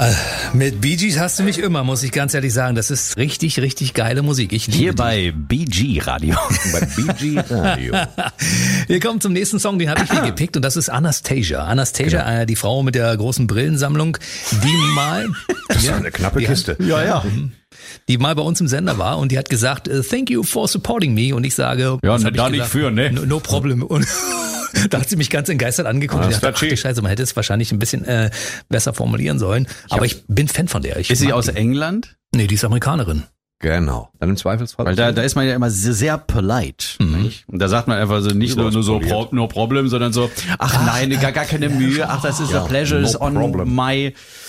Mit Bee Gees hast du mich immer, muss ich ganz ehrlich sagen. Das ist richtig, richtig geile Musik. Ich liebe Hier die. bei BG Radio. Bei BG Radio. Wir kommen zum nächsten Song, den habe ich hier gepickt und das ist Anastasia. Anastasia, die Frau mit der großen Brillensammlung, die mal... Das ist eine knappe Kiste. Ja. Die mal bei uns im Sender war und die hat gesagt, thank you for supporting me. Und ich sage, Ja, was hab ich da nicht gesagt? für, ne? No problem. Und da hat sie mich ganz entgeistert angeguckt und ich dachte, ach, Anastasia. die Scheiße, man hätte es wahrscheinlich ein bisschen besser formulieren sollen. Aber ich bin Fan von der. Ich Ist sie mag aus die. England? Nee, die ist Amerikanerin. Genau. Dann im Zweifelsfall. Weil da ist man ja immer sehr, sehr polite. Nicht? Und da sagt man einfach so nicht nur so no problem, sondern so, ach nein, gar keine Mühe, ach das ist a pleasure, no is on problem. my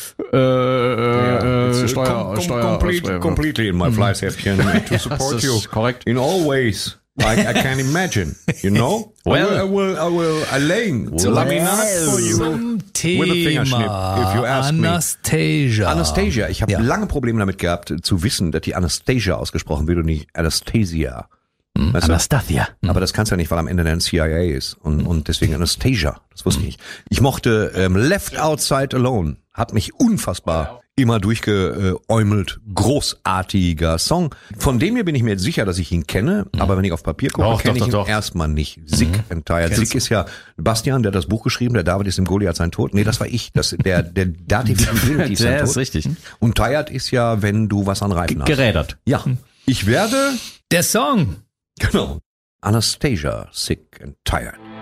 completely in my Fleißhäppchen to support das you. ist korrekt. In all ways. I can imagine, you know? Well. I will laying laminat for you Zum with a fingerschnip, if you Thema ask me. Anastasia. Anastasia. Ich habe Ja. lange Probleme damit gehabt, zu wissen, dass die Anastasia ausgesprochen wird und nicht Anastasia. Weißt du? Anastasia. Aber das kannst du ja nicht, weil am Ende dann CIA ist. Und deswegen Anastasia. Das wusste ich nicht. Ich mochte Left Outside Alone. Hat mich unfassbar immer durchgeäumelt. Großartiger Song. Von dem hier bin ich mir jetzt sicher, dass ich ihn kenne. Aber wenn ich auf Papier gucke, Doch, kenne ich ihn doch. erstmal nicht. Sick and Tired. Sick ist ja Bastian, der hat das Buch geschrieben. Der David ist im Goliath sein Tod. Nee, das war ich. Der Dativ ist sein Der Tod. ist richtig. Und Tired ist ja, wenn du was an Reifen hast. Gerädert. Ja. Ich werde... Der Song. Genau. Anastasia, Sick and Tired.